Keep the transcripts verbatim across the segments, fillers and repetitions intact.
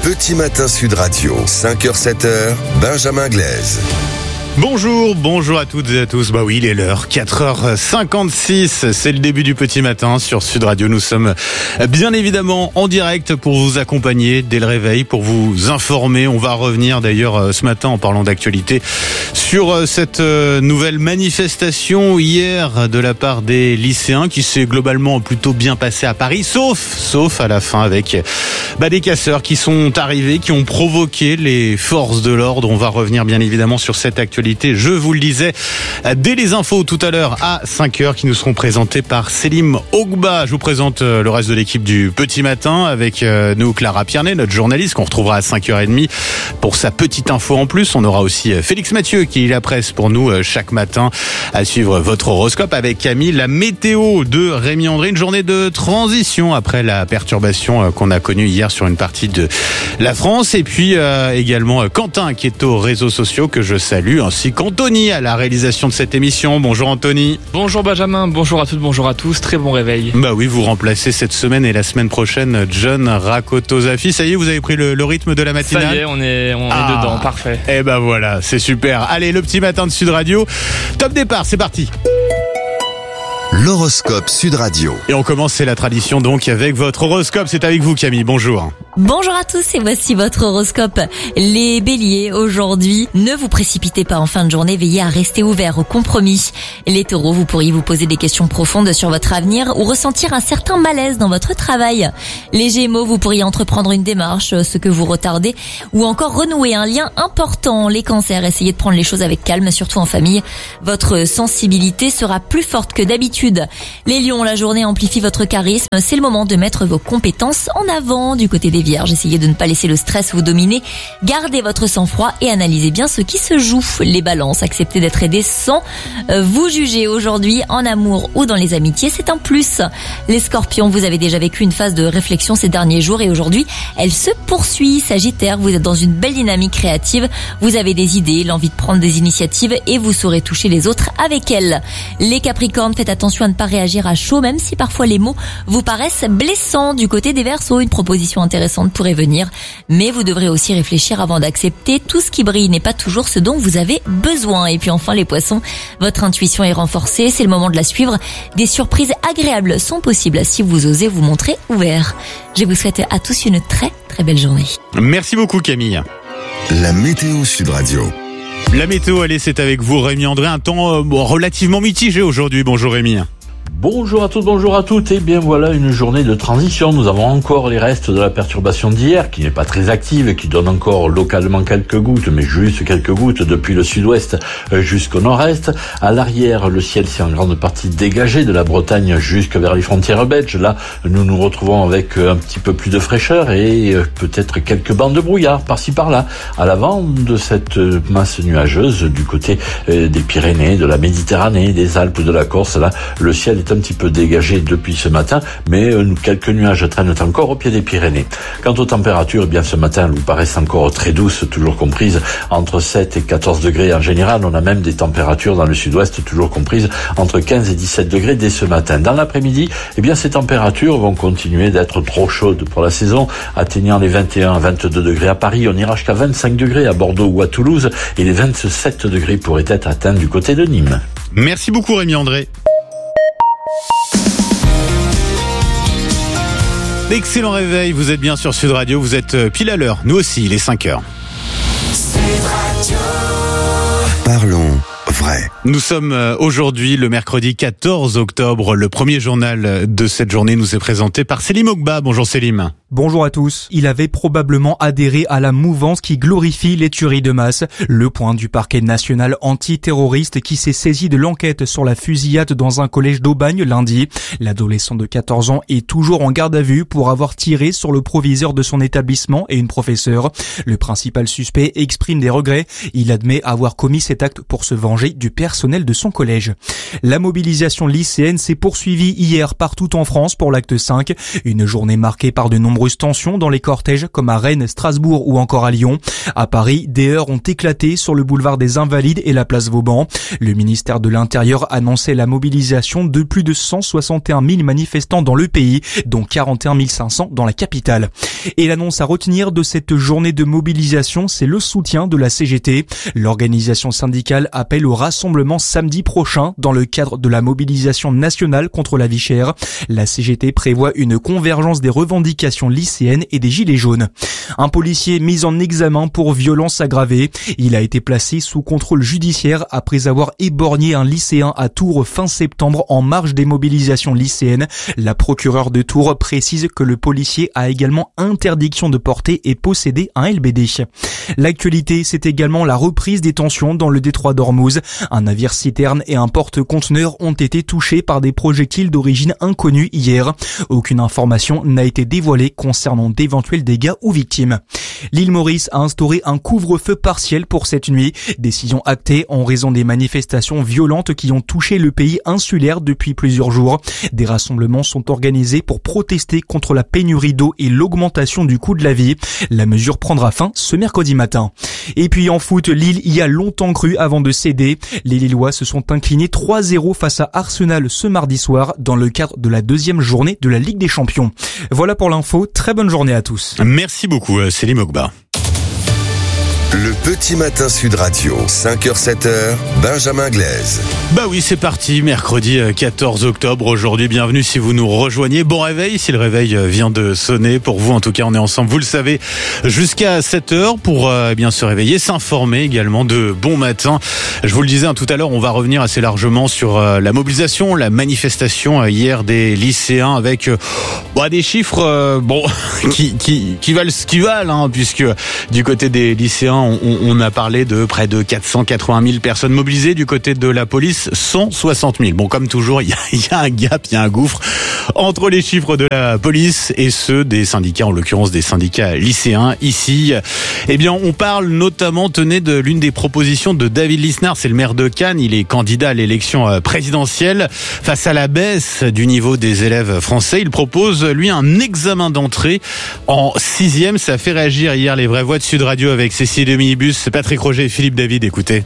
Petit Matin Sud Radio, cinq heures sept heures, Benjamin Glaise. Bonjour, bonjour à toutes et à tous. Bah oui, il est l'heure, quatre heures cinquante-six, c'est le début du Petit Matin sur Sud Radio. Nous sommes bien évidemment en direct pour vous accompagner dès le réveil, pour vous informer. On va revenir d'ailleurs ce matin en parlant d'actualité sur cette nouvelle manifestation hier de la part des lycéens qui s'est globalement plutôt bien passée à Paris, sauf, sauf à la fin avec bah, des casseurs qui sont arrivés, qui ont provoqué les forces de l'ordre. On va revenir bien évidemment sur cette actualité. Je vous le disais, dès les infos tout à l'heure à cinq heures qui nous seront présentées par Selim Ogba. Je vous présente le reste de l'équipe du Petit Matin avec nous Clara Piernet, notre journaliste qu'on retrouvera à cinq heures trente pour sa petite info en plus. On aura aussi Félix Mathieu qui lit la presse pour nous chaque matin, à suivre votre horoscope avec Camille. La météo de Rémi André, une journée de transition après la perturbation qu'on a connue hier sur une partie de la France. Et puis euh, également Quentin qui est aux réseaux sociaux que je salue, ainsi qu'Anthony à la réalisation de cette émission. Bonjour Anthony. Bonjour Benjamin, bonjour à toutes, bonjour à tous, très bon réveil. Bah oui, vous remplacez cette semaine et la semaine prochaine John Rakotozafi. Ça y est, vous avez pris le, le rythme de la matinale. Ça y est, on est, on ah. est dedans, parfait. Eh ben voilà, c'est super. Allez, le Petit Matin de Sud Radio. Top départ, c'est parti. L'horoscope Sud Radio. Et on commence, c'est la tradition donc avec votre horoscope. C'est avec vous Camille, bonjour. Bonjour à tous et voici votre horoscope. Les béliers, aujourd'hui, ne vous précipitez pas en fin de journée, veillez à rester ouvert au compromis. Les taureaux, vous pourriez vous poser des questions profondes sur votre avenir ou ressentir un certain malaise dans votre travail. Les gémeaux, vous pourriez entreprendre une démarche, ce que vous retardez, ou encore renouer un lien important. Les cancers, essayez de prendre les choses avec calme, surtout en famille. Votre sensibilité sera plus forte que d'habitude. Les lions, la journée amplifie votre charisme, c'est le moment de mettre vos compétences en avant. Du côté des vierges, essayez de ne pas laisser le stress vous dominer, gardez votre sang-froid et analysez bien ce qui se joue. Les balances, acceptez d'être aidés sans vous juger aujourd'hui en amour ou dans les amitiés, c'est un plus. Les scorpions, vous avez déjà vécu une phase de réflexion ces derniers jours et aujourd'hui, elle se poursuit. Sagittaire, vous êtes dans une belle dynamique créative, vous avez des idées, l'envie de prendre des initiatives et vous saurez toucher les autres avec elles. Les capricornes, faites attention à ne pas réagir à chaud, même si parfois les mots vous paraissent blessants. Du côté des Verseaux, une proposition intéressante pourrait venir, mais vous devrez aussi réfléchir avant d'accepter. Tout ce qui brille n'est pas toujours ce dont vous avez besoin. Et puis enfin les Poissons, votre intuition est renforcée, c'est le moment de la suivre. Des surprises agréables sont possibles si vous osez vous montrer ouvert. Je vous souhaite à tous une très très belle journée. Merci beaucoup Camille. La météo Sud Radio. La météo, allez, c'est avec vous Rémi André. Un temps euh, bon, relativement mitigé aujourd'hui. Bonjour Rémi. Bonjour à tous, bonjour à toutes. Et bien voilà une journée de transition. Nous avons encore les restes de la perturbation d'hier qui n'est pas très active et qui donne encore localement quelques gouttes, mais juste quelques gouttes depuis le sud-ouest jusqu'au nord-est. À l'arrière, le ciel s'est en grande partie dégagé de la Bretagne jusque vers les frontières belges. Là, nous nous retrouvons avec un petit peu plus de fraîcheur et peut-être quelques bandes de brouillard par-ci par-là. À l'avant de cette masse nuageuse du côté des Pyrénées, de la Méditerranée, des Alpes, de la Corse, là, le ciel est un petit peu dégagé depuis ce matin, mais euh, quelques nuages traînent encore au pied des Pyrénées. Quant aux températures, eh bien ce matin, elles vous paraissent encore très douces, toujours comprises entre sept et quatorze degrés en général. On a même des températures dans le sud-ouest toujours comprises entre quinze et dix-sept degrés dès ce matin. Dans l'après-midi, eh bien ces températures vont continuer d'être trop chaudes pour la saison, atteignant les vingt et un à vingt-deux degrés à Paris. On ira jusqu'à vingt-cinq degrés à Bordeaux ou à Toulouse et les vingt-sept degrés pourraient être atteints du côté de Nîmes. Merci beaucoup Rémi André. Excellent réveil, vous êtes bien sur Sud Radio, vous êtes pile à l'heure, nous aussi, il est cinq heures. Sud Radio. Parlons vrai. Nous sommes aujourd'hui le mercredi quatorze octobre, le premier journal de cette journée nous est présenté par Selim Ogba. Bonjour Selim. Bonjour à tous. Il avait probablement adhéré à la mouvance qui glorifie les tueries de masse. Le point du parquet national antiterroriste qui s'est saisi de l'enquête sur la fusillade dans un collège d'Aubagne lundi. L'adolescent de quatorze ans est toujours en garde à vue pour avoir tiré sur le proviseur de son établissement et une professeure. Le principal suspect exprime des regrets. Il admet avoir commis cet acte pour se venger du personnel de son collège. La mobilisation lycéenne s'est poursuivie hier partout en France pour l'acte cinq. Une journée marquée par de nombreux nombreuses tensions dans les cortèges comme à Rennes, Strasbourg ou encore à Lyon. À Paris, des heurts ont éclaté sur le boulevard des Invalides et la place Vauban. Le ministère de l'Intérieur annonçait la mobilisation de plus de cent soixante et un mille manifestants dans le pays, dont quarante et un mille cinq cents dans la capitale. Et l'annonce à retenir de cette journée de mobilisation, c'est le soutien de la C G T. L'organisation syndicale appelle au rassemblement samedi prochain dans le cadre de la mobilisation nationale contre la vie chère. La C G T prévoit une convergence des revendications lycéennes et des gilets jaunes. Un policier mis en examen pour violence aggravée. Il a été placé sous contrôle judiciaire après avoir éborgné un lycéen à Tours fin septembre en marge des mobilisations lycéennes. La procureure de Tours précise que le policier a également interdiction de porter et posséder un L B D. L'actualité, c'est également la reprise des tensions dans le détroit d'Ormuz. Un navire citerne et un porte-conteneur ont été touchés par des projectiles d'origine inconnue hier. Aucune information n'a été dévoilée concernant d'éventuels dégâts ou victimes. L'île Maurice a instauré un couvre-feu partiel pour cette nuit. Décision actée en raison des manifestations violentes qui ont touché le pays insulaire depuis plusieurs jours. Des rassemblements sont organisés pour protester contre la pénurie d'eau et l'augmentation du coût de la vie. La mesure prendra fin ce mercredi matin. Et puis en foot, Lille y a longtemps cru avant de céder. Les Lillois se sont inclinés trois zéro face à Arsenal ce mardi soir dans le cadre de la deuxième journée de la Ligue des Champions. Voilà pour l'info. Très bonne journée à tous. Merci beaucoup, Célim Ogba. Le petit matin Sud Radio, cinq heures sept heures, Benjamin Glaise. Bah oui, c'est parti, mercredi quatorze octobre aujourd'hui, bienvenue si vous nous rejoignez. Bon réveil, si le réveil vient de sonner, pour vous en tout cas on est ensemble, vous le savez, jusqu'à sept heures pour euh, eh bien se réveiller, s'informer également de bon matin. Je vous le disais hein, tout à l'heure, on va revenir assez largement sur euh, la mobilisation, la manifestation euh, hier des lycéens avec euh, bah, des chiffres euh, bon qui, qui, qui valent ce qu'ils valent, hein, puisque du côté des lycéens, On, on a parlé de près de quatre cent quatre-vingt mille personnes mobilisées. Du côté de la police, cent soixante mille. Bon, comme toujours, il y a, il y a un gap, il y a un gouffre entre les chiffres de la police et ceux des syndicats, en l'occurrence des syndicats lycéens. Ici, eh bien, on parle notamment, tenez, de l'une des propositions de David Lisnard. C'est le maire de Cannes. Il est candidat à l'élection présidentielle. Face à la baisse du niveau des élèves français, il propose, lui, un examen d'entrée en sixième. Ça a fait réagir hier les vraies voix de Sud Radio avec Cécile de Minibus, Patrick Roger et Philippe David, écoutez.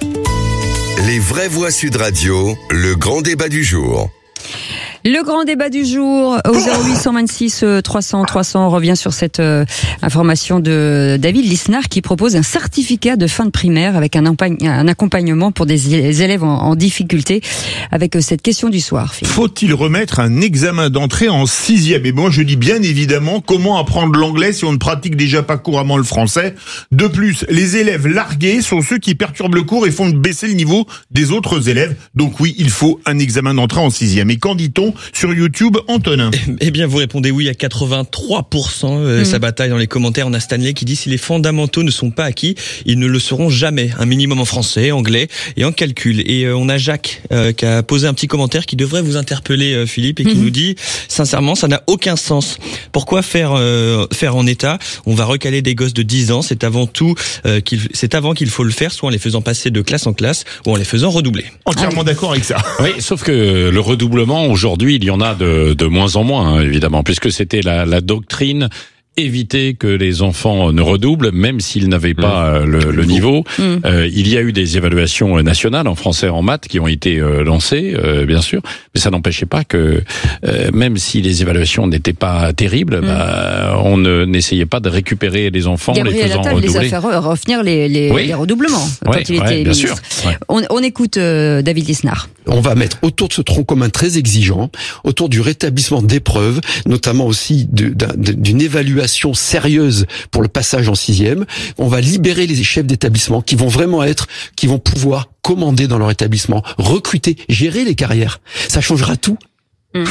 Les vraies voix Sud Radio, le grand débat du jour. Le grand débat du jour au zéro huit cent vingt-six trois cents trois cents, on revient sur cette euh, information de David Lisnard qui propose un certificat de fin de primaire avec un, un accompagnement pour des élèves en, en difficulté avec euh, cette question du soir. Philippe. Faut-il remettre un examen d'entrée en sixième? Et moi je dis bien évidemment, comment apprendre l'anglais si on ne pratique déjà pas couramment le français? De plus, les élèves largués sont ceux qui perturbent le cours et font baisser le niveau des autres élèves. Donc oui, il faut un examen d'entrée en sixième. Et qu'en dit-on sur YouTube, Antonin? Eh bien, vous répondez oui à quatre-vingt-trois pour cent. Euh, mmh. Ça bataille dans les commentaires. On a Stanley qui dit si les fondamentaux ne sont pas acquis, ils ne le seront jamais. Un minimum en français, anglais et en calcul. Et euh, on a Jacques euh, qui a posé un petit commentaire qui devrait vous interpeller, euh, Philippe, et qui mmh. nous dit sincèrement, ça n'a aucun sens. Pourquoi faire euh, faire en état? On va recaler des gosses de dix ans. C'est avant tout euh, qu'il c'est avant qu'il faut le faire, soit en les faisant passer de classe en classe ou en les faisant redoubler. Entièrement ah. d'accord avec ça. Oui, sauf que le redoublement aujourd'hui, il y en a de, de moins en moins, hein, évidemment, puisque c'était la, la doctrine éviter que les enfants ne redoublent, même s'ils n'avaient pas mmh. le, le niveau. Mmh. Euh, il y a eu des évaluations nationales en français et en maths qui ont été euh, lancées, euh, bien sûr, mais ça n'empêchait pas que, euh, même si les évaluations n'étaient pas terribles, mmh. bah, on ne, n'essayait pas de récupérer les enfants, Gabriel les faisant Attal redoubler. les a fait revenir les, les, oui. les redoublements quand oui, il était ouais, bien ministre. sûr. Ouais. On, on écoute euh, David Lisnard. On va mettre autour de ce tronc commun très exigeant, autour du rétablissement d'épreuves, notamment aussi de, d'un, d'une évaluation sérieuse pour le passage en sixième. On va libérer les chefs d'établissement qui vont vraiment être, qui vont pouvoir commander dans leur établissement, recruter, gérer les carrières. Ça changera tout. Mmh.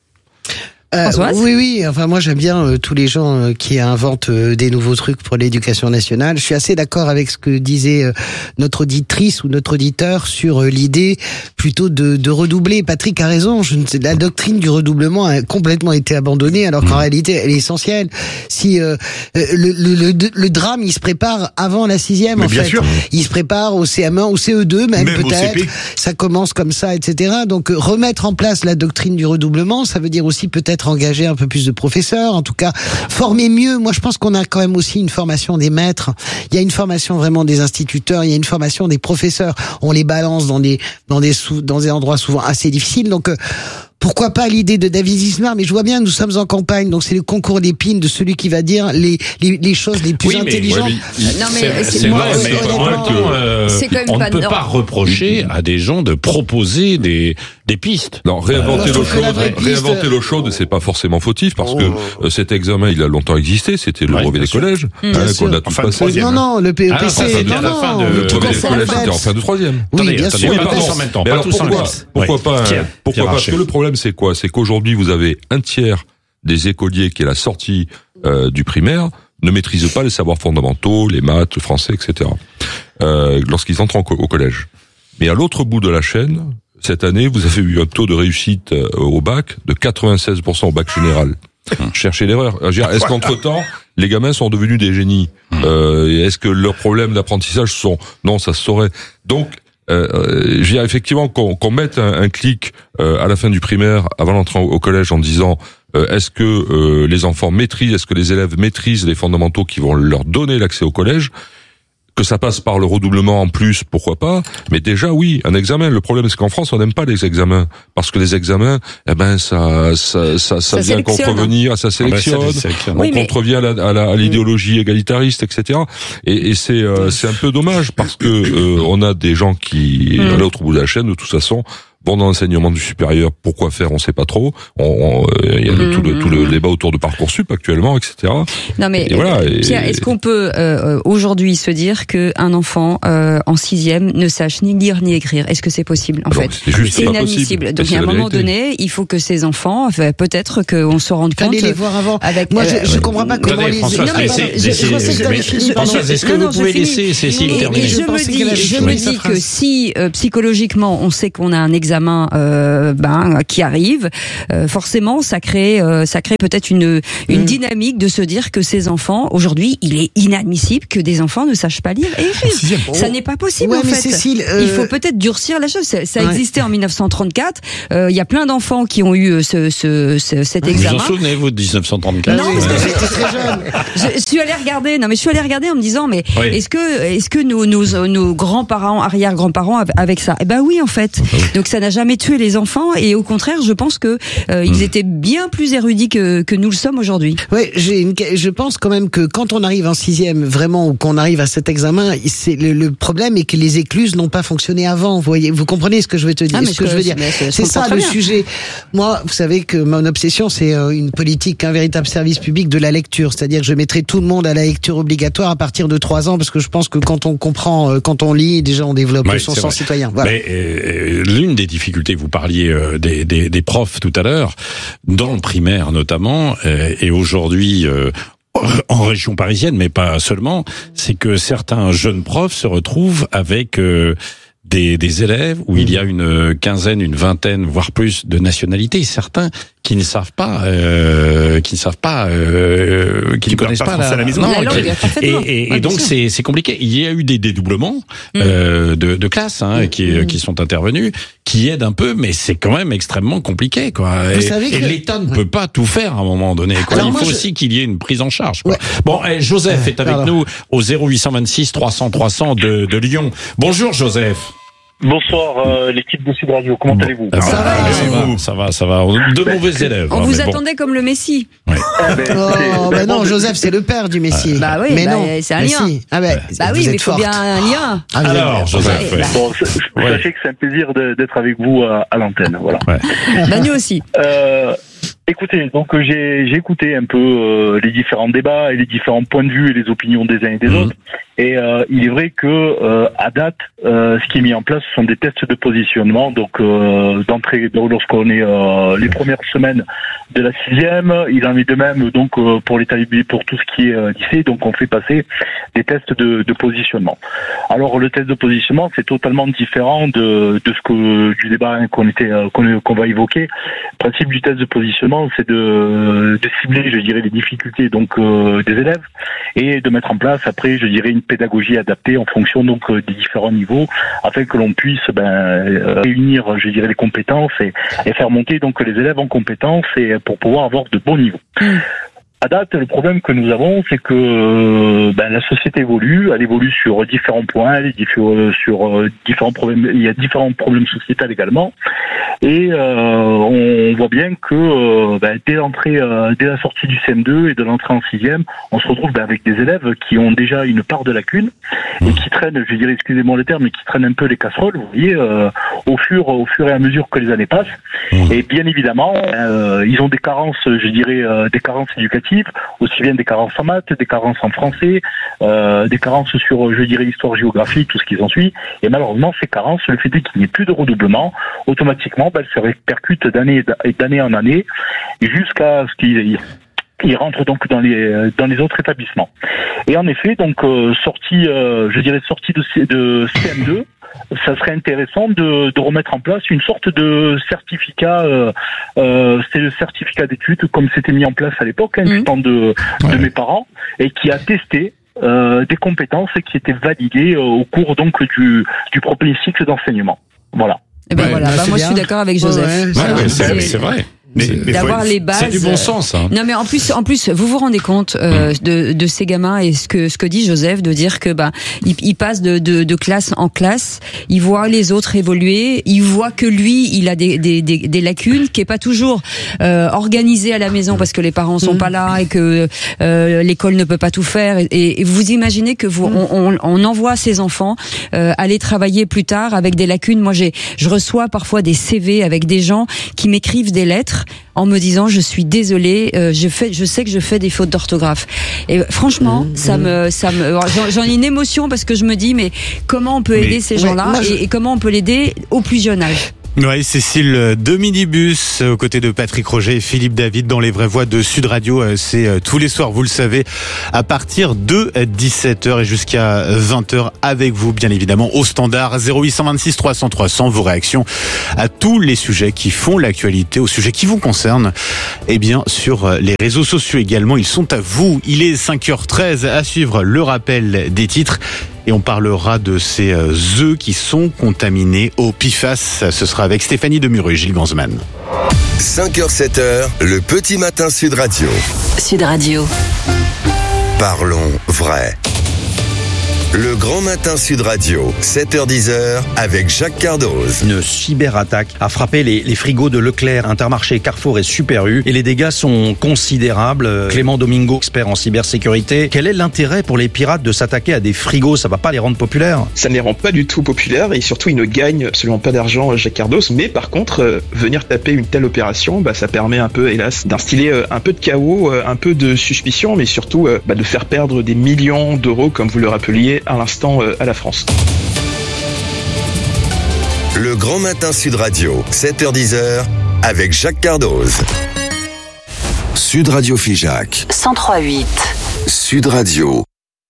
Euh, oui, oui. Enfin, moi, j'aime bien euh, tous les gens euh, qui inventent euh, des nouveaux trucs pour l'éducation nationale. Je suis assez d'accord avec ce que disait euh, notre auditrice ou notre auditeur sur euh, l'idée plutôt de, de redoubler. Patrick a raison. Je ne sais, la doctrine du redoublement a complètement été abandonnée, alors qu'en mmh. réalité, elle est essentielle. Si euh, le, le, le, le drame, il se prépare avant la sixième, Mais en fait. Sûr. Il se prépare au C M un, au C E deux, même, même peut-être. Ça commence comme ça, et cetera. Donc, euh, remettre en place la doctrine du redoublement, ça veut dire aussi peut-être peut-être engager un peu plus de professeurs, en tout cas former mieux. Moi, je pense qu'on a quand même aussi une formation des maîtres. Il y a une formation vraiment des instituteurs, il y a une formation des professeurs. On les balance dans des dans des sous, dans des endroits souvent assez difficiles. Donc euh, pourquoi pas l'idée de David Lisnard, mais je vois bien que nous sommes en campagne, donc c'est le concours d'épines de celui qui va dire les les, les choses les plus oui, intelligentes. Mais, oui, mais, non mais c'est, c'est moi, vrai, mais honnêtement, euh, c'est quand même on pas ne peut pas reprocher à des gens de proposer des des pistes. Non, réinventer euh, l'eau chaude, piste, réinventer l'eau chaude, c'est pas forcément fautif parce oh. que euh, cet examen, il a longtemps existé. C'était le ouais, brevet des sûr. collèges mmh, hein, qu'on a tous enfin, passé. Non, non, le P E P C, ah, non, non, non, le brevet des collèges, c'était en fin de troisième. Oui, bien sûr. Pas tous en même temps. Pas tous en même temps. Pourquoi pas Pourquoi pas Parce que le problème, c'est quoi? C'est qu'aujourd'hui, vous avez un tiers des écoliers qui, à la sortie euh, du primaire, ne maîtrisent pas les savoirs fondamentaux, les maths, le français, et cetera. Euh, lorsqu'ils entrent en co- au collège. Mais à l'autre bout de la chaîne, cette année, vous avez eu un taux de réussite euh, au bac de quatre-vingt-seize pour cent au bac général. Cherchez l'erreur. Est-ce qu'entre-temps, les gamins sont devenus des génies? euh, Est-ce que leurs problèmes d'apprentissage sont... Non, ça se saurait. Donc, Euh, je dirais effectivement qu'on, qu'on mette un, un clic euh, à la fin du primaire, avant l'entrée au, au collège, en disant euh, est-ce que euh, les enfants maîtrisent, est-ce que les élèves maîtrisent les fondamentaux qui vont leur donner l'accès au collège? Que ça passe par le redoublement en plus, pourquoi pas? Mais déjà, oui, un examen. Le problème, c'est qu'en France, on n'aime pas les examens parce que les examens, eh ben, ça, ça, ça, ça, ça vient contrevenir, ça sélectionne, ah ben, ça sélectionne. On oui, contrevient mais... à, la, à, la, à l'idéologie égalitariste, et cetera. Et, et c'est, euh, c'est un peu dommage parce que euh, on a des gens qui, à l'autre bout de la chaîne, de toute façon, vont dans l'enseignement du supérieur. Pourquoi faire, on sait pas trop. Il on, euh, y a le, mmh, tout, le, tout le débat autour de Parcoursup actuellement, et cetera. Non mais et voilà, et... Pierre, est-ce qu'on peut euh, aujourd'hui se dire que un enfant euh, en sixième ne sache ni lire ni écrire? Est-ce que c'est possible en Alors, fait? C'est, juste c'est inadmissible. Possible. Donc il y a un moment vérité. donné, il faut que ces enfants, enfin, peut-être qu'on se rende compte. Allez les voir avant. Avec, Moi, euh, je, je comprends pas comment les. François, non mais François, est-ce que vous pouvez laisser Cécile terminer? Je me dis, je me dis que si psychologiquement on sait qu'on a un examen Euh, ben, qui arrive, euh, forcément, ça crée, euh, ça crée peut-être une une mmh. dynamique de se dire que ces enfants, aujourd'hui, il est inadmissible que des enfants ne sachent pas lire et écrire. Oh. Ça n'est pas possible ouais, en fait. Cécile, euh... il faut peut-être durcir la chose. Ça, ça ouais. existait en dix-neuf cent trente-quatre. Il euh, y a plein d'enfants qui ont eu ce, ce, ce cet examen. Vous en souvenez vous de dix-neuf cent trente-quatre? Non, parce que j'étais très jeune. Je, je suis allée regarder. Non, mais je suis allée regarder en me disant, mais oui. est-ce que est-ce que nos nos, nos grands-parents, arrière-grands-parents avec ça? Eh ben oui, en fait. Donc ça n'a jamais tué les enfants et au contraire, je pense que euh, ils étaient bien plus érudits que que nous le sommes aujourd'hui. Oui, j'ai une, je pense quand même que quand on arrive en sixième, vraiment, ou qu'on arrive à cet examen, c'est le, le problème est que les écluses n'ont pas fonctionné avant. Vous voyez, vous comprenez ce que je veux te dire, ah, ce que, que je veux dire. C'est, c'est ça le bien. sujet. Moi, vous savez que mon obsession, c'est une politique, un véritable service public de la lecture, c'est-à-dire que je mettrai tout le monde à la lecture obligatoire à partir de trois ans, parce que je pense que quand on comprend, quand on lit, déjà on développe oui, son sens citoyen. Voilà. Mais euh, l'une des difficultés, vous parliez euh, des, des, des profs tout à l'heure, dans le primaire notamment, euh, et aujourd'hui euh, en région parisienne, mais pas seulement, c'est que certains jeunes profs se retrouvent avec euh, des, des élèves où mmh. il y a une quinzaine, une vingtaine, voire plus de nationalités. Certains qui ne savent pas, euh, qui ne savent pas, euh, qui, qui ne connaissent pas, pas la, la maison. Non, la langue, et, et, et donc c'est, c'est compliqué. Il y a eu des dédoublements mmh. euh, de, de classes hein, mmh. qui, mmh. qui sont intervenus, qui aident un peu, mais c'est quand même extrêmement compliqué, quoi. Et, et que... l'État ne peut pas tout faire à un moment donné, quoi. Alors Il faut je... aussi qu'il y ait une prise en charge, quoi. Ouais. Bon, eh, Joseph est avec Alors. nous au zéro huit cent vingt-six trois cents trois cents de, de Lyon. Bonjour Joseph. Bonsoir euh, l'équipe de Sud Radio, comment bon. allez-vous? Ça, ça, va, va, ça va, ça va, de mauvais élèves. On hein, vous attendait bon. comme le Messie. Ouais. Ah ben, oh, ben non, Joseph c'est le père du Messie. Bah oui, mais bah, non, c'est un lien. Si. Ah ben, bah oui, mais il faut bien un lien. Ah, Alors, Joseph, ouais. Bon, ouais. Sachez que c'est un plaisir de, d'être avec vous à, à l'antenne, voilà. Ouais. Bah nous aussi. Euh, Écoutez, donc euh, j'ai, j'ai écouté un peu euh, les différents débats et les différents points de vue et les opinions des uns et des mmh. autres. Et euh, il est vrai que euh, à date, euh, ce qui est mis en place, ce sont des tests de positionnement. Donc euh, d'entrée, lorsqu'on est euh, les premières semaines de la sixième, il en est de même donc euh, pour les talibés, pour tout ce qui est euh, lycée. Donc on fait passer des tests de, de positionnement. Alors le test de positionnement, c'est totalement différent de, de ce que du débat qu'on était qu'on, qu'on va évoquer. Le principe du test de positionnement, justement, c'est de, de cibler, je dirais, les difficultés donc euh, des élèves et de mettre en place après, je dirais, une pédagogie adaptée en fonction donc euh, des différents niveaux, afin que l'on puisse ben, euh, réunir, je dirais, les compétences et, et faire monter donc les élèves en compétences et pour pouvoir avoir de bons niveaux. Mmh. À date, le problème que nous avons, c'est que ben, la société évolue, elle évolue sur différents points, sur différents problèmes. Il y a différents problèmes sociétals également, et euh, on voit bien que ben, dès l'entrée, euh, dès la sortie du C M deux et de l'entrée en sixième, on se retrouve ben, avec des élèves qui ont déjà une part de lacune et qui traînent, je dirais, excusez-moi le terme, mais qui traînent un peu les casseroles. Vous voyez, euh, au fur, au fur et à mesure que les années passent, et bien évidemment, euh, ils ont des carences, je dirais, euh, des carences éducatives. Aussi bien des carences en maths, des carences en français, euh, des carences sur, je dirais, l'histoire, géographie, tout ce qui s'ensuit. Et malheureusement, ces carences, le fait qu'il n'y ait plus de redoublement, automatiquement, ben, elles se répercutent d'année, d'année en année, jusqu'à ce qu'ils ils rentrent donc dans les dans les autres établissements. Et en effet, donc euh, sortie, euh, je dirais sortie de, C, de C M deux. Ça serait intéressant de, de remettre en place une sorte de certificat, euh, euh, c'est le certificat d'études comme c'était mis en place à l'époque, hein, mmh. du temps de, ouais. de mes parents, et qui a testé euh, des compétences qui étaient validées euh, au cours donc du, du premier cycle d'enseignement. Voilà. Et ben ouais, voilà, bah, moi bien. Je suis d'accord avec Joseph. Ouais, ouais, ouais, ouais, c'est, c'est vrai. Mais, mais d'avoir les bases. C'est du bon sens. Hein. Non, mais en plus, en plus, vous vous rendez compte euh, mmh. de, de ces gamins et ce que ce que dit Joseph, de dire que bah il, il passe de, de de classe en classe, il voit les autres évoluer, il voit que lui, il a des des des, des lacunes, qui est pas toujours euh, organisé à la maison parce que les parents sont mmh. pas là et que euh, l'école ne peut pas tout faire. Et, et vous imaginez que vous mmh. on, on, on envoie ces enfants euh, aller travailler plus tard avec des lacunes. Moi, j'ai je reçois parfois des C V avec des gens qui m'écrivent des lettres en me disant je suis désolée, euh, je fais, je sais que je fais des fautes d'orthographe. Et franchement, mmh, ça mmh. me, ça me, j'en, j'en ai une émotion parce que je me dis mais comment on peut aider mais, ces gens-là ouais, je... et, et comment on peut l'aider au plus jeune âge. Oui, Cécile de Minibus, aux côtés de Patrick Roger et Philippe David dans les vraies voix de Sud Radio. C'est tous les soirs, vous le savez, à partir de dix-sept heures et jusqu'à vingt heures avec vous, bien évidemment, au standard zéro huit deux six trois cents trois cents. Vos réactions à tous les sujets qui font l'actualité, aux sujets qui vous concernent. Et bien, sur les réseaux sociaux également, ils sont à vous. Il est cinq heures treize, à suivre le rappel des titres. Et on parlera de ces œufs qui sont contaminés au P F A S. Ce sera avec Stéphanie Demuru et Gilles Ganzmann. cinq heures sept heures, le petit matin Sud Radio. Sud Radio. Parlons vrai. Le grand matin Sud Radio, sept heures dix avec Jacques Cardoz. Une cyberattaque a frappé les, les frigos de Leclerc, Intermarché, Carrefour et Super U et les dégâts sont considérables. Clément Domingo, expert en cybersécurité, quel est l'intérêt pour les pirates de s'attaquer à des frigos? Ça va pas les rendre populaires? Ça ne les rend pas du tout populaires et surtout ils ne gagnent absolument pas d'argent, Jacques Cardoz. Mais par contre, euh, venir taper une telle opération, bah, ça permet un peu, hélas, d'instiller euh, un peu de chaos, euh, un peu de suspicion, mais surtout euh, bah, de faire perdre des millions d'euros, comme vous le rappeliez à l'instant euh, à la France. Le grand matin Sud Radio, sept heures dix avec Jacques Cardoz. Sud Radio Figeac. cent trois virgule huit. Sud Radio.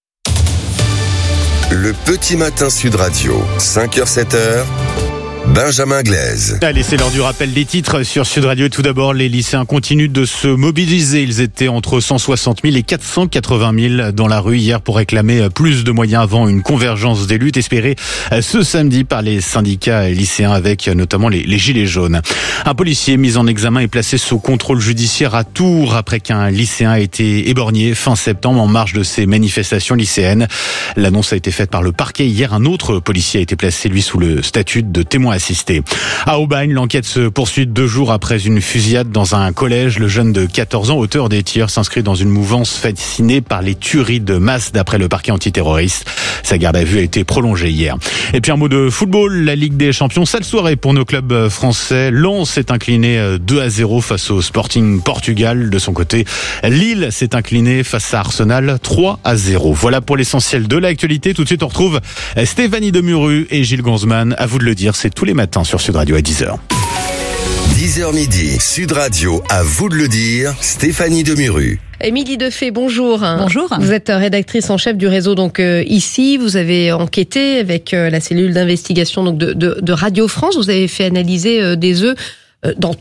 Le petit matin Sud Radio, cinq heures sept heures. Benjamin Glaise. Allez, c'est l'heure du rappel des titres sur Sud Radio. Et tout d'abord, les lycéens continuent de se mobiliser. Ils étaient entre cent soixante mille et quatre cent quatre-vingt mille dans la rue hier pour réclamer plus de moyens avant une convergence des luttes espérée ce samedi par les syndicats lycéens avec notamment les, les gilets jaunes. Un policier mis en examen est placé sous contrôle judiciaire à Tours après qu'un lycéen a été éborgné fin septembre en marge de ces manifestations lycéennes. L'annonce a été faite par le parquet. Hier, un autre policier a été placé, lui, sous le statut de témoin assisté. À Aubagne, l'enquête se poursuit deux jours après une fusillade dans un collège. Le jeune de quatorze ans, auteur des tirs, s'inscrit dans une mouvance fascinée par les tueries de masse d'après le parquet antiterroriste. Sa garde à vue a été prolongée hier. Et puis un mot de football, la Ligue des Champions, sale soirée pour nos clubs français. Lens s'est incliné deux à zéro face au Sporting Portugal. De son côté, Lille s'est incliné face à Arsenal trois à zéro. Voilà pour l'essentiel de l'actualité. Tout de suite, on retrouve Stéphanie Demuru et Gilles Ganzmann. À vous de le dire, c'est tous les matins sur Sud Radio à dix heures. dix heures midi, Sud Radio, à vous de le dire, Stéphanie Demuru. Émilie Defay, bonjour. Bonjour. Vous êtes rédactrice en chef du réseau donc euh, ici. Vous avez enquêté avec euh, la cellule d'investigation donc de, de, de Radio France. Vous avez fait analyser euh, des œufs euh, dans toute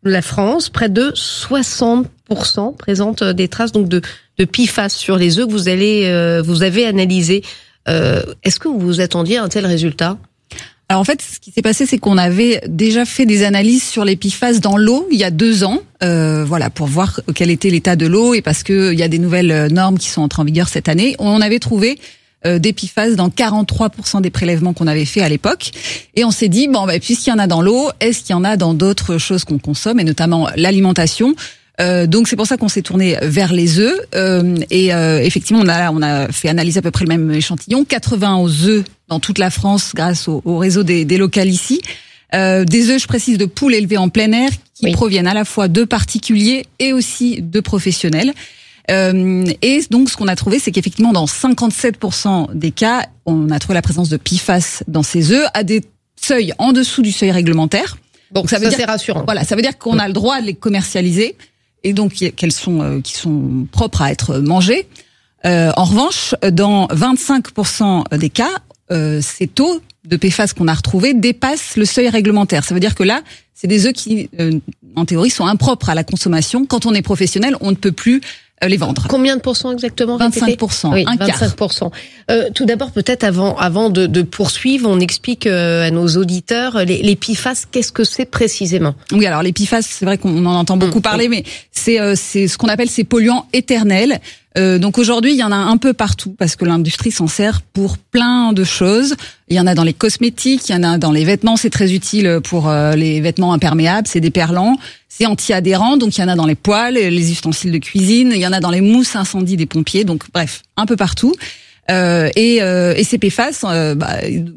la France, près de soixante pour cent présentent des traces donc de, de P F A S sur les œufs que vous allez, euh, vous avez analysés. Euh, est-ce que vous vous attendiez à un tel résultat ? Alors en fait, ce qui s'est passé, c'est qu'on avait déjà fait des analyses sur les P F A S dans l'eau il y a deux ans, euh, voilà, pour voir quel était l'état de l'eau et parce que il y a des nouvelles normes qui sont entrées en vigueur cette année. On avait trouvé euh, des P F A S dans quarante-trois pour cent des prélèvements qu'on avait fait à l'époque, et on s'est dit bon, bah, puisqu'il y en a dans l'eau, est-ce qu'il y en a dans d'autres choses qu'on consomme, et notamment l'alimentation. Euh, donc c'est pour ça qu'on s'est tourné vers les œufs euh, et euh, effectivement on a on a fait analyser à peu près le même échantillon, quatre-vingts œufs dans toute la France grâce au, au réseau des, des locales ici. Euh, des œufs, je précise, de poules élevées en plein air qui oui. proviennent à la fois de particuliers et aussi de professionnels. Euh, et donc ce qu'on a trouvé, c'est qu'effectivement dans cinquante-sept pour cent des cas, on a trouvé la présence de P F A S dans ces œufs à des seuils en dessous du seuil réglementaire. Donc ça, veut ça dire, c'est rassurant. Voilà, ça veut dire qu'on a le droit de les commercialiser. Et donc qu'elles sont euh, qui sont propres à être mangées. Euh, en revanche, dans vingt-cinq pour cent des cas, euh, ces taux de P F A S qu'on a retrouvés dépassent le seuil réglementaire. Ça veut dire que là, c'est des œufs qui, euh, en théorie, sont impropres à la consommation. Quand on est professionnel, on ne peut plus euh, les vendre. Combien de pourcents exactement ? vingt-cinq pour cent, oui, un quart. vingt-cinq pour cent. Euh, tout d'abord, peut-être avant avant de, de poursuivre, on explique euh, à nos auditeurs les, les P F A S. Qu'est-ce que c'est précisément ? Oui, alors les P F A S, c'est vrai qu'on en entend beaucoup mmh. parler, mais c'est euh, c'est ce qu'on appelle ces polluants éternels. Euh, donc aujourd'hui, il y en a un peu partout parce que l'industrie s'en sert pour plein de choses. Il y en a dans les cosmétiques, il y en a dans les vêtements, c'est très utile pour euh, les vêtements imperméables, c'est déperlant, c'est anti-adhérent, donc il y en a dans les poêles, les ustensiles de cuisine, il y en a dans les mousses incendie des pompiers, donc bref, un peu partout. Euh, et, euh, et ces P F A S, euh, bah,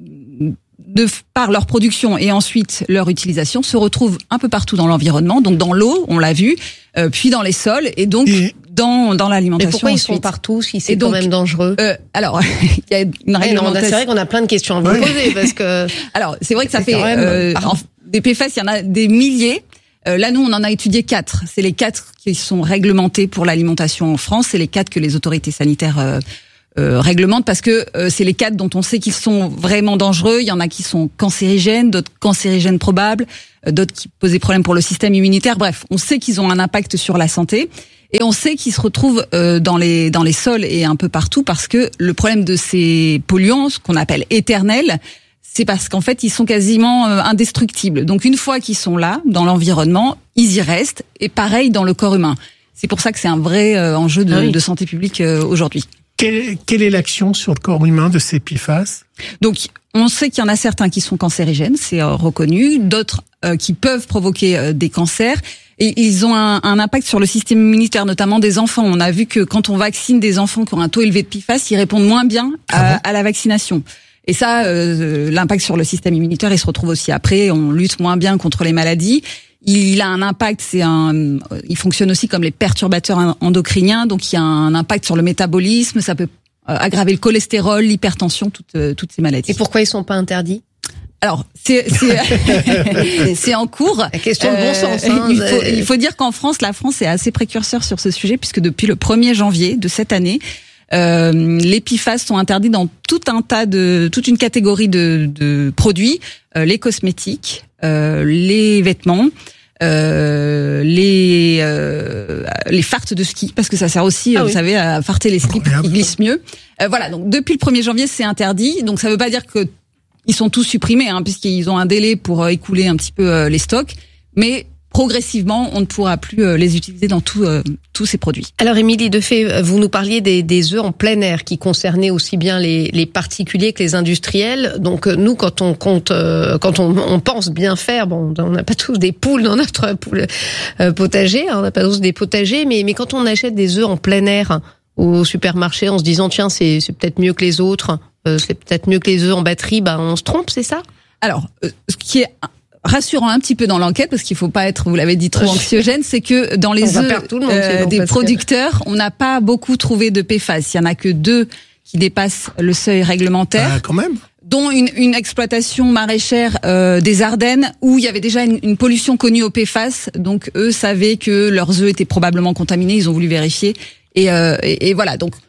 de par leur production et ensuite leur utilisation, se retrouvent un peu partout dans l'environnement, donc dans l'eau, on l'a vu, euh, puis dans les sols et donc et dans dans l'alimentation. Mais pourquoi ensuite. Ils sont partout si c'est quand même dangereux euh, Alors, il y a une réglementation. C'est vrai qu'on a plein de questions à vous ouais. poser parce que. Alors, c'est vrai que ça fait même... euh, en, des P F A S, il y en a des milliers. Euh, là, nous, on en a étudié quatre. C'est les quatre qui sont réglementés pour l'alimentation en France. C'est les quatre que les autorités sanitaires euh, euh, réglementent parce que euh, c'est les quatre dont on sait qu'ils sont vraiment dangereux. Il y en a qui sont cancérigènes, d'autres cancérigènes probables, euh, d'autres qui posent des problèmes pour le système immunitaire. Bref, on sait qu'ils ont un impact sur la santé. Et on sait qu'ils se retrouvent euh, dans les dans les sols et un peu partout parce que le problème de ces polluants, ce qu'on appelle éternels, c'est parce qu'en fait ils sont quasiment euh, indestructibles. Donc une fois qu'ils sont là dans l'environnement, ils y restent. Et pareil dans le corps humain. C'est pour ça que c'est un vrai euh, enjeu de, ah oui. de santé publique euh, aujourd'hui. Quelle, quelle est l'action sur le corps humain de ces P F A S ? Donc on sait qu'il y en a certains qui sont cancérigènes, c'est euh, reconnu, d'autres euh, qui peuvent provoquer euh, des cancers. Et ils ont un, un impact sur le système immunitaire, notamment des enfants. On a vu que quand on vaccine des enfants qui ont un taux élevé de P F A S, ils répondent moins bien à, à la vaccination. Et ça, euh, l'impact sur le système immunitaire, il se retrouve aussi après. On lutte moins bien contre les maladies. Il a un impact, c'est un, il fonctionne aussi comme les perturbateurs endocriniens, donc il y a un impact sur le métabolisme. Ça peut aggraver le cholestérol, l'hypertension, toutes, toutes ces maladies. Et pourquoi ils sont pas interdits ? Alors, c'est c'est c'est en cours. La question de bon sens. Hein, il faut il faut dire qu'en France, la France est assez précurseur sur ce sujet puisque depuis le premier janvier de cette année, euh, les P F A S sont interdits dans tout un tas de toute une catégorie de de produits, euh, les cosmétiques, euh, les vêtements, euh, les euh, les fartes de ski parce que ça sert aussi, ah vous oui. savez, à farter les slips qui glissent mieux. Euh, voilà. Donc depuis le premier janvier, c'est interdit. Donc ça veut pas dire que ils sont tous supprimés, hein, puisqu'ils ont un délai pour euh, écouler un petit peu euh, les stocks. Mais progressivement, on ne pourra plus euh, les utiliser dans tout, euh, tous ces produits. Alors, Émilie Defay, vous nous parliez des, des œufs en plein air qui concernaient aussi bien les, les particuliers que les industriels. Donc, euh, nous, quand on compte, euh, quand on, on pense bien faire, bon, on n'a pas tous des poules dans notre poule, euh, potager, hein, on n'a pas tous des potagers, mais, mais quand on achète des œufs en plein air au supermarché en se disant, tiens, c'est, c'est peut-être mieux que les autres, Euh, c'est peut-être mieux que les œufs en batterie, ben on se trompe, c'est ça ? Alors, euh, ce qui est rassurant un petit peu dans l'enquête, parce qu'il faut pas être, vous l'avez dit, trop anxiogène, c'est que dans les œufs euh, des producteurs, que... on n'a pas beaucoup trouvé de P F A S. Il y en a que deux qui dépassent le seuil réglementaire. Ah, quand même. Dont une, une exploitation maraîchère euh, des Ardennes où il y avait déjà une, une pollution connue au P F A S. Donc eux savaient que leurs œufs étaient probablement contaminés. Ils ont voulu vérifier. Et, euh, et, et voilà. Donc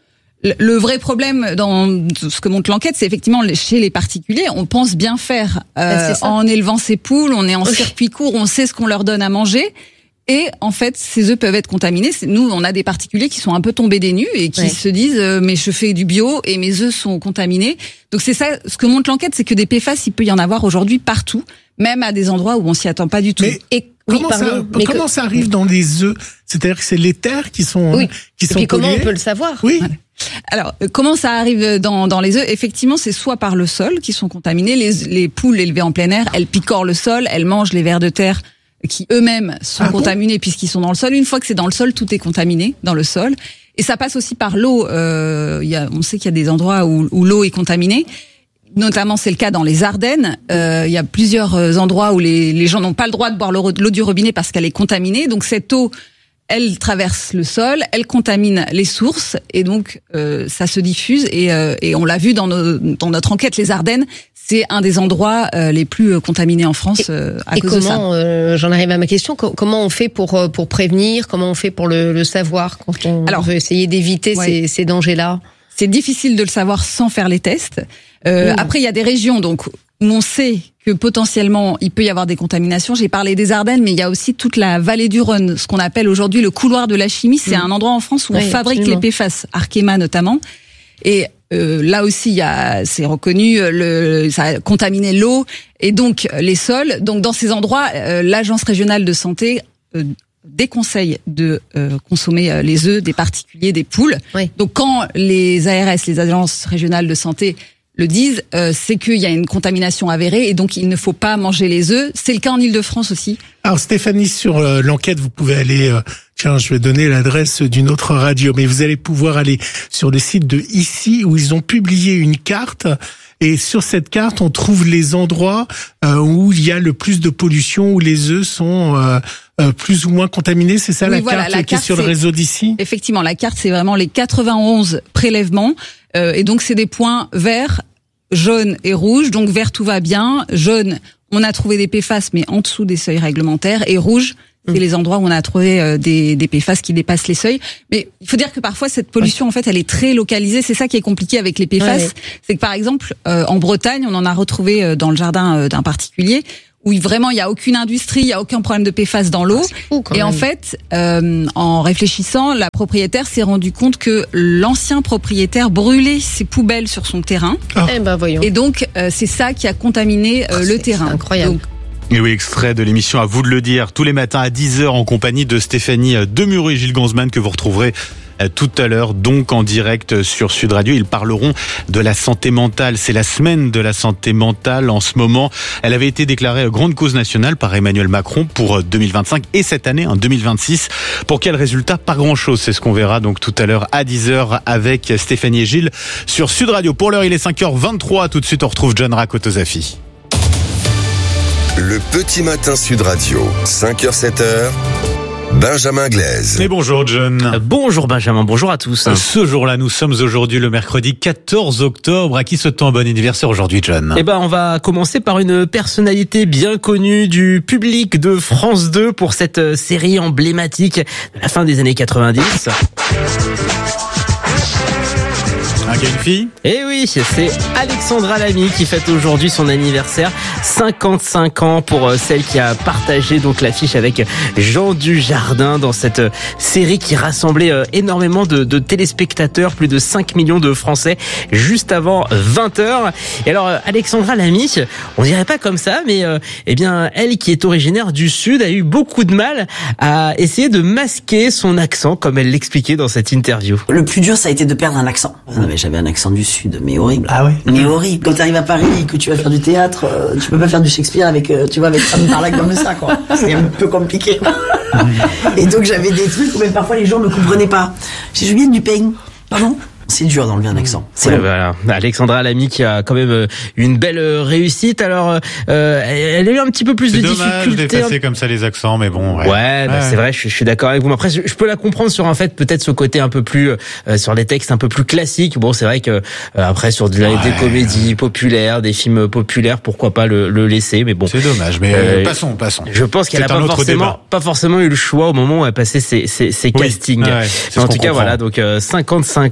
Le vrai problème dans ce que montre l'enquête, c'est effectivement chez les particuliers, on pense bien faire euh, en élevant ses poules, on est en circuit court, on sait ce qu'on leur donne à manger. Et en fait, ces œufs peuvent être contaminés. Nous, on a des particuliers qui sont un peu tombés des nues et qui ouais. se disent euh, mais je fais du bio et mes œufs sont contaminés. Donc c'est ça, ce que montre l'enquête, c'est que des P F A S, il peut y en avoir aujourd'hui partout, même à des endroits où on s'y attend pas du tout. Mais et comment, oui, ça, mais comment que... ça arrive dans les œufs? C'est-à-dire que c'est les terres qui sont oui. qui et sont puis comment polluées? on peut le savoir? Oui. Voilà. Alors, comment ça arrive dans, dans les œufs? Effectivement, c'est soit par le sol qui sont contaminés. Les, les poules élevées en plein air, elles picorent le sol, elles mangent les vers de terre qui eux-mêmes sont ah contaminés bon puisqu'ils sont dans le sol. Une fois que c'est dans le sol, tout est contaminé dans le sol. Et ça passe aussi par l'eau. Euh, y a, on sait qu'il y a des endroits où, où l'eau est contaminée. Notamment, c'est le cas dans les Ardennes. Euh, il y a plusieurs endroits où les, les gens n'ont pas le droit de boire l'eau, l'eau du robinet parce qu'elle est contaminée. Donc cette eau, elle traverse le sol, elle contamine les sources et donc euh, ça se diffuse. Et, euh, et on l'a vu dans, nos, dans notre enquête, les Ardennes, c'est un des endroits euh, les plus contaminés en France euh, à et cause comment, de ça. Euh, j'en arrive à ma question. Comment on fait pour pour prévenir? Comment on fait pour le, le savoir quand on Alors, veut essayer d'éviter ouais. ces, ces dangers-là? C'est difficile de le savoir sans faire les tests. Euh, mmh. Après, il y a des régions donc où on sait que potentiellement il peut y avoir des contaminations. J'ai parlé des Ardennes, mais il y a aussi toute la vallée du Rhône, ce qu'on appelle aujourd'hui le couloir de la chimie. C'est mmh. un endroit en France où oui, on fabrique absolument. les P F A S, Arkema notamment. Et euh, là aussi, il y a, c'est reconnu, le, ça a contaminé l'eau et donc les sols. Donc dans ces endroits, euh, l'agence régionale de santé euh, déconseille de euh, consommer euh, les œufs des particuliers, des poules. Oui. Donc quand les A R S, les agences régionales de santé, le disent, euh, c'est qu'il y a une contamination avérée et donc il ne faut pas manger les œufs. C'est le cas en Ile-de-France aussi. Alors Stéphanie, sur euh, l'enquête, vous pouvez aller, euh, tiens, je vais donner l'adresse d'une autre radio, mais vous allez pouvoir aller sur le site de Ici où ils ont publié une carte. Et sur cette carte, on trouve les endroits euh, où il y a le plus de pollution, où les œufs sont euh, euh, plus ou moins contaminés. C'est ça oui, la, voilà, carte la qui carte est sur le réseau d'Ici? Effectivement, la carte, c'est vraiment les quatre-vingt-onze prélèvements. Euh, et donc, c'est des points verts, jaunes et rouges. Donc, vert, tout va bien. Jaune, on a trouvé des P F A S, mais en dessous des seuils réglementaires. Et rouge, c'est mmh. les endroits où on a trouvé euh, des, des P F A S qui dépassent les seuils. Mais il faut dire que parfois, cette pollution, ouais. en fait, elle est très localisée. C'est ça qui est compliqué avec les P F A S. Ouais. C'est que, par exemple, euh, en Bretagne, on en a retrouvé euh, dans le jardin euh, d'un particulier où vraiment il y a aucune industrie, il y a aucun problème de P F A S dans l'eau. Ah, et même. en fait, euh, en réfléchissant, la propriétaire s'est rendu compte que l'ancien propriétaire brûlait ses poubelles sur son terrain. Ah. Eh ben voyons. Et donc euh, c'est ça qui a contaminé euh, ah, le terrain. Incroyable. Donc, et oui, extrait de l'émission À vous de le dire, tous les matins à dix heures en compagnie de Stéphanie Demureux et Gilles Gonzman que vous retrouverez tout à l'heure, donc en direct sur Sud Radio. Ils parleront de la santé mentale. C'est la semaine de la santé mentale en ce moment. Elle avait été déclarée grande cause nationale par Emmanuel Macron pour deux mille vingt-cinq et cette année, en deux mille vingt-six. Pour quel résultat? Pas grand-chose. C'est ce qu'on verra donc tout à l'heure à dix heures avec Stéphanie et Gilles sur Sud Radio. Pour l'heure, il est cinq heures vingt-trois. Tout de suite, on retrouve John Rakotozafi. Le petit matin Sud Radio, cinq heures sept heures. Benjamin Glaise. Et bonjour John. Bonjour Benjamin, bonjour à tous. Ce jour-là, nous sommes aujourd'hui le mercredi quatorze octobre. À qui souhaite-t-on un bon anniversaire aujourd'hui, John? Eh ben, on va commencer par une personnalité bien connue du public de France deux pour cette série emblématique de la fin des années quatre-vingt-dix. Un gars, une fille? Eh oui, c'est Alexandra Lamy qui fête aujourd'hui son anniversaire, cinquante-cinq ans pour celle qui a partagé donc l'affiche avec Jean Dujardin dans cette série qui rassemblait énormément de, de téléspectateurs, plus de cinq millions de Français juste avant vingt heures. Et alors Alexandra Lamy, on dirait pas comme ça, mais euh, eh bien elle qui est originaire du Sud a eu beaucoup de mal à essayer de masquer son accent comme elle l'expliquait dans cette interview. Le plus dur ça a été de perdre un accent. J'avais un accent du Sud, mais horrible. Ah ouais. Mais horrible. Quand tu arrives à Paris et que tu vas faire du théâtre, euh, tu peux pas faire du Shakespeare avec, euh, tu vois, avec Sam Parlac comme ça, quoi. C'est un peu compliqué. Et donc j'avais des trucs où même parfois les gens me comprenaient pas. J'ai viens du pain. Pardon? C'est dur d'enlever un accent. C'est ouais, voilà. Alexandra Lamy qui a quand même une belle réussite. Alors, euh, elle a eu un petit peu plus c'est de dommage difficultés. C'est dommage d'effacer comme ça les accents, mais bon. Ouais, ouais, ouais. Bah, c'est vrai. Je, je suis d'accord avec vous. Mais après, je, je peux la comprendre sur un fait, peut-être ce côté un peu plus euh, sur des textes un peu plus classiques. Bon, c'est vrai que euh, après sur de la, ouais. des comédies populaires, des films populaires, pourquoi pas le, le laisser. Mais bon, c'est dommage. Mais euh, passons, passons. Je pense qu'elle a pas forcément, pas forcément eu le choix au moment où elle passait ses, ses, ses oui. castings. Ouais, ouais, mais en tout cas, comprend. Voilà. Donc euh, cinquante-cinq ans pour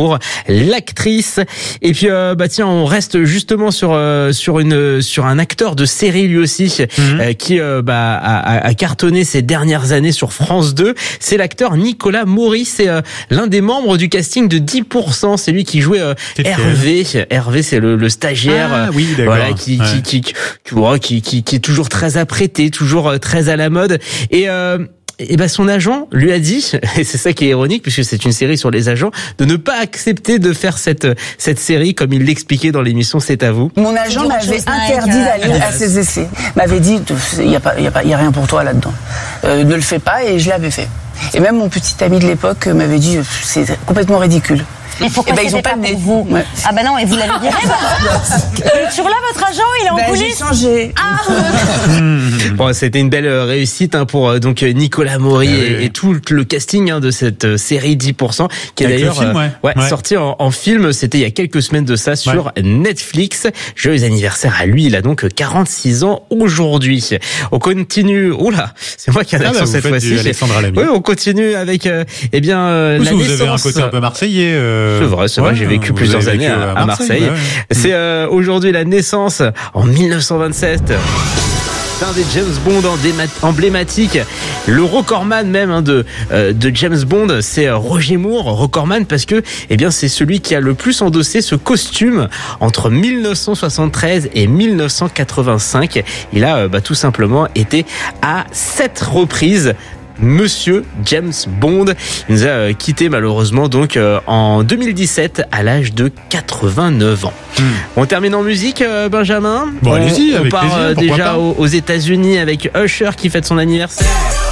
pour l'actrice. Et puis euh, bah tiens, on reste justement sur euh, sur une sur un acteur de série lui aussi mmh. euh, qui euh, bah a, a cartonné ces dernières années sur France deux. C'est l'acteur Nicolas Maury. C'est euh, l'un des membres du casting de dix pour cent. C'est lui qui jouait euh, Hervé. Hervé, c'est le, le stagiaire, ah, oui, voilà, qui, ouais. qui, qui, qui, qui, qui, qui est toujours très apprêté, toujours euh, très à la mode. Et euh, Et ben son agent lui a dit, et c'est ça qui est ironique puisque c'est une série sur les agents, de ne pas accepter de faire cette cette série comme il l'expliquait dans l'émission C'est à vous. Mon agent m'avait interdit d'aller à ses essais, m'avait dit il y a pas il y a pas il y a rien pour toi là-dedans, euh, ne le fais pas, et je l'avais fait. Et même mon petit ami de l'époque m'avait dit c'est complètement ridicule. Et pourquoi et ben, ils ont pas pour vous ouais. Ah ben non, et vous l'avez dit. Il est toujours là, votre agent, il est en ben, coulisses. J'ai changé. Ah. Bon, c'était une belle réussite hein, pour donc Nicolas Maury ah, et, oui. et tout le casting hein, de cette série dix pour cent qui est Avec d'ailleurs film, ouais. Ouais, ouais. sorti en, en film. C'était il y a quelques semaines de ça sur ouais. Netflix. Joyeux anniversaire à lui. Il a donc quarante-six ans aujourd'hui. On continue. Oula, c'est moi qui ai l'accent ah bah, cette fois-ci. Alexandra Lamy. Oui, on continue avec euh, eh bien euh, la vous naissance. Vous avez un côté un peu marseillais. Euh... C'est vrai, c'est ouais, vrai. J'ai vécu plusieurs années à, à Marseille. Marseille. Ouais, ouais. C'est euh, aujourd'hui la naissance en mille neuf cent vingt-sept. Un des James Bond emblématiques, le recordman même hein, de euh, de James Bond, c'est Roger Moore, recordman parce que eh bien c'est celui qui a le plus endossé ce costume entre mille neuf cent soixante-treize et mille neuf cent quatre-vingt-cinq. Il a euh, bah, tout simplement été à sept reprises Monsieur James Bond. Il nous a euh, quitté malheureusement donc euh, en deux mille dix-sept à l'âge de quatre-vingt-neuf ans. Hmm. On termine en musique, euh, Benjamin. Bon, on, allez-y, on avec part plaisir, euh, déjà pas. aux, aux États-Unis avec Usher qui fête son anniversaire.